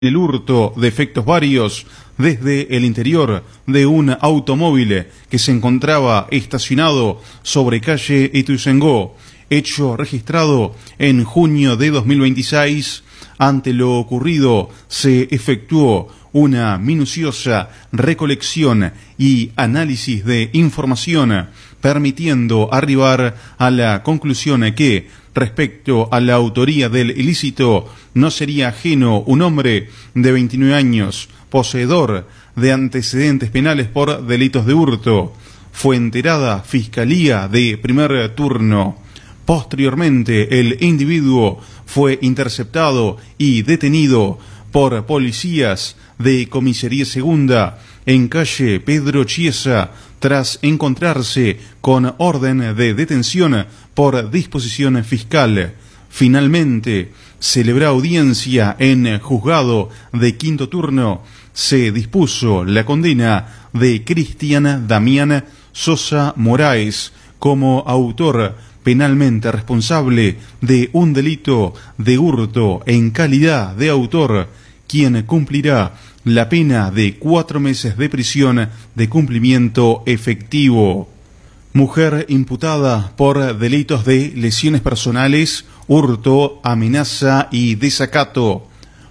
el hurto de efectos varios desde el interior de un automóvil que se encontraba estacionado sobre calle Ituzaingó, hecho registrado en junio de 2026. Ante lo ocurrido se efectuó una minuciosa recolección y análisis de información, permitiendo arribar a la conclusión que, respecto a la autoría del ilícito, no sería ajeno un hombre de 29 años, poseedor de antecedentes penales por delitos de hurto. Fue enterada Fiscalía de primer turno. Posteriormente, el individuo fue interceptado y detenido por policías de Comisaría Segunda en calle Pedro Chiesa, tras encontrarse con orden de detención por disposición fiscal. Finalmente, celebrada audiencia en juzgado de quinto turno, se dispuso la condena de Cristian Damián Sosa Moraes como autor penalmente responsable de un delito de hurto en calidad de autor, quien cumplirá la pena de 4 meses de prisión de cumplimiento efectivo. Mujer imputada por delitos de lesiones personales, hurto, amenaza y desacato.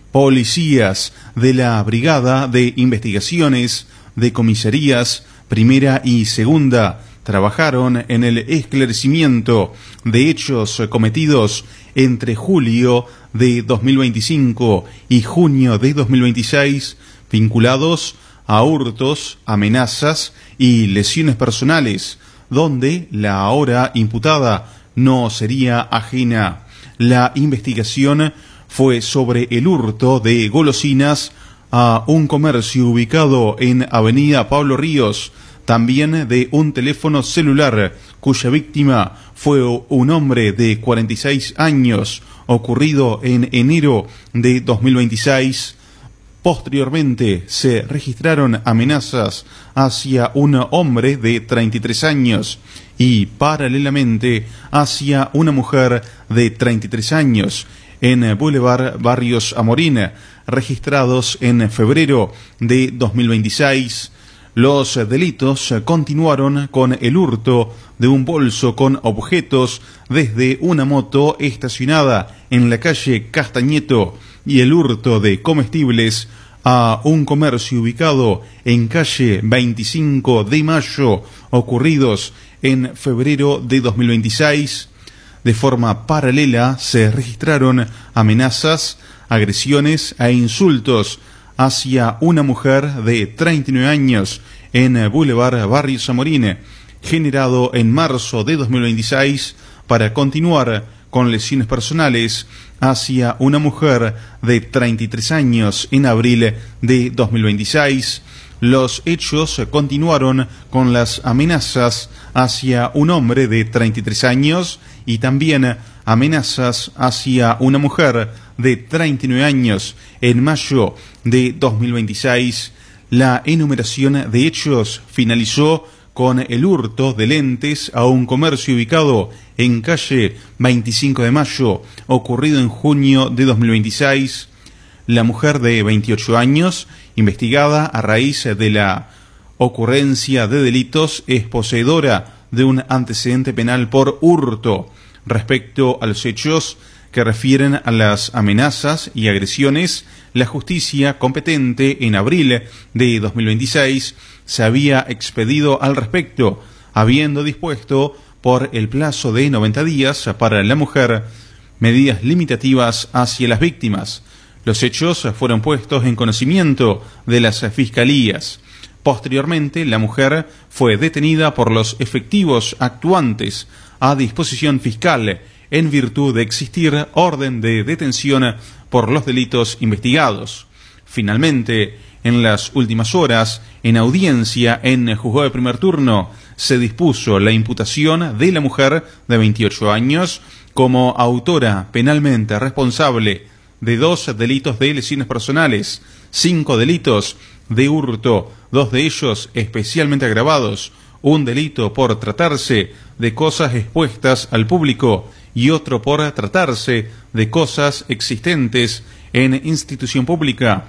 Policías de la Brigada de Investigaciones de Comisarías Primera y Segunda trabajaron en el esclarecimiento de hechos cometidos entre julio de 2025 y junio de 2026, vinculados a hurtos, amenazas y lesiones personales, donde la ahora imputada no sería ajena. La investigación fue sobre el hurto de golosinas a un comercio ubicado en Avenida Pablo Ríos, también de un teléfono celular, cuya víctima fue un hombre de 46 años, ocurrido en enero de 2026. Posteriormente se registraron amenazas hacia un hombre de 33 años y paralelamente hacia una mujer de 33 años en Boulevard Barrios Amorín, registrados en febrero de 2026. Los delitos continuaron con el hurto de un bolso con objetos desde una moto estacionada en la calle Castañeto y el hurto de comestibles a un comercio ubicado en calle 25 de Mayo, ocurridos en febrero de 2026. De forma paralela se registraron amenazas, agresiones e insultos hacia una mujer de 39 años en Boulevard Barrios Amorín, generado en marzo de 2026, para continuar con lesiones personales hacia una mujer de 33 años en abril de 2026. Los hechos continuaron con las amenazas hacia un hombre de 33 años y también amenazas hacia una mujer de 39 años en mayo de 2026. La enumeración de hechos finalizó con el hurto de lentes a un comercio ubicado en calle 25 de Mayo, ocurrido en junio de 2026. La mujer de 28 años, investigada a raíz de la ocurrencia de delitos, es poseedora de un antecedente penal por hurto. Respecto a los hechos que refieren a las amenazas y agresiones, la justicia competente en abril de 2026 se había expedido al respecto, habiendo dispuesto por el plazo de 90 días para la mujer medidas limitativas hacia las víctimas. Los hechos fueron puestos en conocimiento de las fiscalías. Posteriormente, la mujer fue detenida por los efectivos actuantes a disposición fiscal en virtud de existir orden de detención por los delitos investigados. Finalmente, en las últimas horas, en audiencia en el juzgado de primer turno, se dispuso la imputación de la mujer de 28 años como autora penalmente responsable de 2 delitos de lesiones personales, 5 delitos de hurto, 2 de ellos especialmente agravados, un delito por tratarse de cosas expuestas al público y otro por tratarse de cosas existentes en institución pública